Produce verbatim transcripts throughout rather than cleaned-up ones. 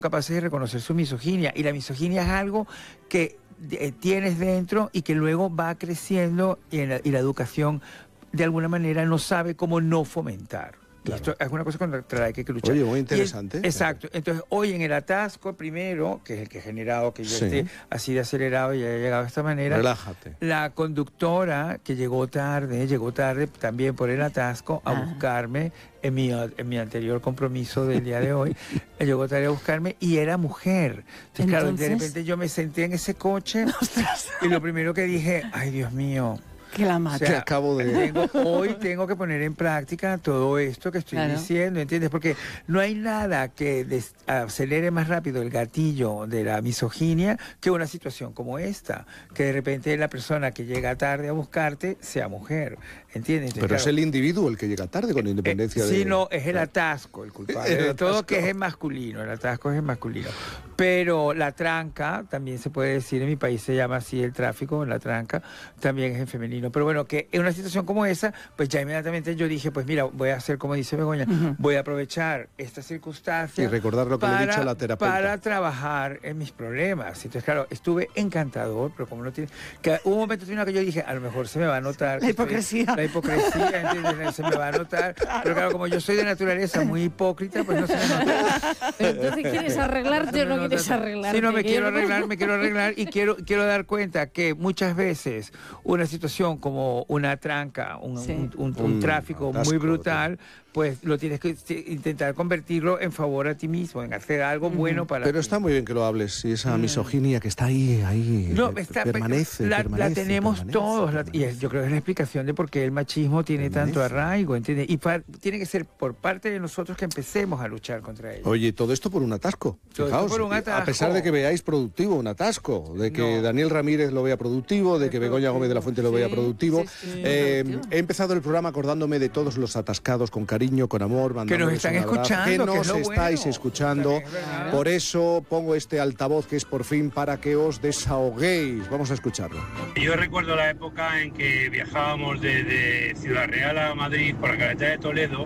capaces de reconocer su misoginia, y la misoginia es algo que eh, tienes dentro y que luego va creciendo, y, en la, y la educación de alguna manera no sabe cómo no fomentar. Claro. Esto es una cosa contra la que hay que luchar. Oye, muy interesante. El, exacto. Entonces, hoy en el atasco primero, que es el que ha generado que yo sí. esté así de acelerado y haya llegado de esta manera. Relájate. La conductora que llegó tarde, llegó tarde también por el atasco a ah. buscarme en mi, en mi anterior compromiso del día de hoy. Llegó tarde a buscarme y era mujer. Entonces, Entonces, claro, de repente yo me senté en ese coche y lo primero que dije, ay, Dios mío. Que la mata. O sea, que acabo de... tengo, hoy tengo que poner en práctica todo esto que estoy claro. diciendo, ¿entiendes? Porque no hay nada que des, acelere más rápido el gatillo de la misoginia que una situación como esta, que de repente la persona que llega tarde a buscarte sea mujer, ¿entiendes? Entonces, Pero claro, es el individuo el que llega tarde, con independencia eh, de... Sí, no, es el atasco el culpable. El de todo atasco. Que es el masculino, el atasco es el masculino. Pero la tranca, también se puede decir, en mi país se llama así el tráfico, la tranca, también es en femenino. Pero bueno, que en una situación como esa, pues ya inmediatamente yo dije, pues mira, voy a hacer como dice Begoña, uh-huh. voy a aprovechar esta circunstancia y recordar lo que para, le he dicho a la terapeuta. Para trabajar en mis problemas. Entonces, claro, estuve encantador, pero como no tiene... Que hubo un momento en que yo dije, a lo mejor se me va a notar... La hipocresía. Estoy, la hipocresía, ¿entiendes? Se me va a notar. Pero claro, como yo soy de naturaleza muy hipócrita, pues no se me nota. Pero entonces, ¿quieres arreglarte no o no quieres arreglarte? Sí, no, me quiero arreglar, me quiero arreglar y quiero, quiero dar cuenta que muchas veces una situación como una tranca, un, sí. un, un, un, un tráfico atasco, muy brutal, pues lo tienes que intentar convertirlo en favor a ti mismo, en hacer algo mm. bueno para Pero ti. Está muy bien que lo hables, y esa misoginia que está ahí, ahí no, está, permanece, la, permanece, la tenemos permanece, todos, permanece. La, y yo creo que es la explicación de por qué el machismo tiene permanece. tanto arraigo, ¿entiendes? Y para, tiene que ser por parte de nosotros que empecemos a luchar contra ello. Oye, todo esto por un atasco. Todo Fijaos, por un atasco. A pesar de que veáis productivo un atasco, de que no. Daniel Ramírez lo vea productivo, de que Begoña Gómez de la Fuente lo sí, vea productivo. Sí, sí, eh, he empezado el programa acordándome de todos los atascados con cariño, con amor, que nos están escuchando, que nos que es lo estáis bueno. escuchando. Claro. Por eso pongo este altavoz que es por fin para que os desahoguéis. Vamos a escucharlo. Yo recuerdo la época en que viajábamos desde Ciudad Real a Madrid por la carretera de Toledo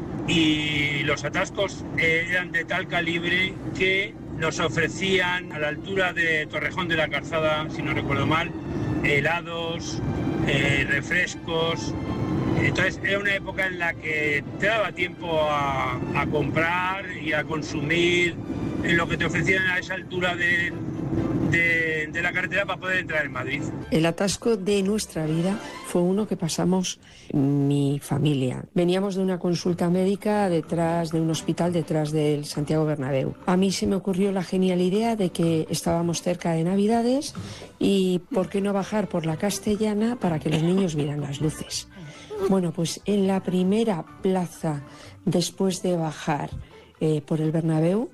y los atascos eran de tal calibre que nos ofrecían a la altura de Torrejón de la Calzada, si no recuerdo mal, helados, eh, refrescos. Entonces era una época en la que te daba tiempo a, a comprar y a consumir en lo que te ofrecían a esa altura de, de, de la carretera para poder entrar en Madrid. El atasco de nuestra vida fue uno que pasamos mi familia. Veníamos de una consulta médica detrás de un hospital detrás del Santiago Bernabéu. A mí se me ocurrió la genial idea de que estábamos cerca de Navidades y ¿por qué no bajar por la Castellana para que los niños vieran las luces? Bueno, pues en la primera plaza, después de bajar eh, por el Bernabéu,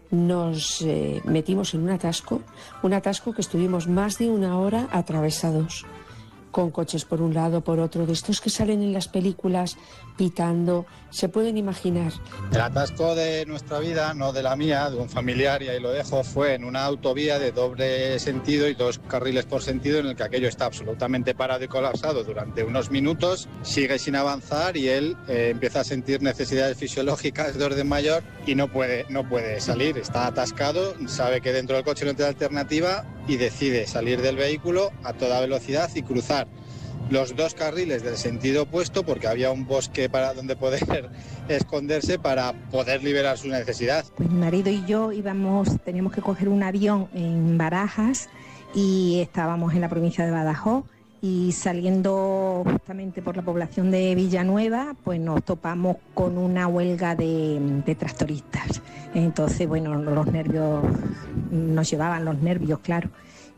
nos eh, metimos en un atasco, un atasco que estuvimos más de una hora atravesados, con coches por un lado, por otro, de estos que salen en las películas pitando, se pueden imaginar. El atasco de nuestra vida, no de la mía, de un familiar, y ahí lo dejo, fue en una autovía de doble sentido y dos carriles por sentido en el que aquello está absolutamente parado y colapsado durante unos minutos, sigue sin avanzar y él eh, empieza a sentir necesidades fisiológicas de orden mayor y no puede, no puede salir, está atascado, sabe que dentro del coche no tiene alternativa y decide salir del vehículo a toda velocidad y cruzar los dos carriles del sentido opuesto porque había un bosque para donde poder esconderse para poder liberar su necesidad. Pues mi marido y yo íbamos, teníamos que coger un avión en Barajas y estábamos en la provincia de Badajoz y saliendo justamente por la población de Villanueva, pues nos topamos con una huelga de, de tractoristas. Entonces, bueno, los nervios, nos llevaban los nervios, claro.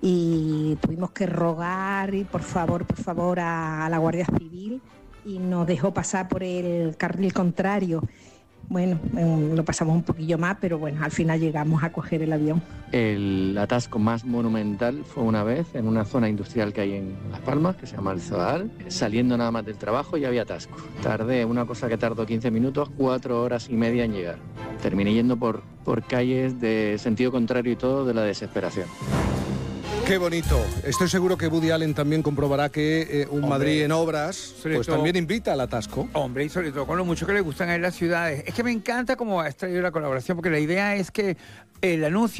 Y tuvimos que rogar y por favor, por favor a, a la Guardia Civil y nos dejó pasar por el carril contrario. Bueno, eh, lo pasamos un poquillo más, pero bueno, al final llegamos a coger el avión. El atasco más monumental fue una vez en una zona industrial que hay en Las Palmas, que se llama El Zadal. Saliendo nada más del trabajo ya había atasco. Tardé, una cosa que tardó quince minutos, cuatro horas y media en llegar. Terminé yendo por, por calles de sentido contrario y todo de la desesperación. Qué bonito. Estoy seguro que Woody Allen también comprobará que eh, un hombre, Madrid en obras pues todo, también invita al atasco. Hombre, y sobre todo con lo mucho que le gustan a él las ciudades. Es que me encanta cómo has traído la colaboración, porque la idea es que el anuncio